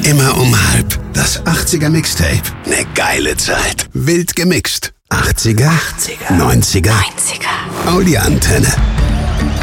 Immer um 1:30. Das 80er Mixtape. Ne geile Zeit. Wild gemixt. 80er, 90er. Audi-Antenne.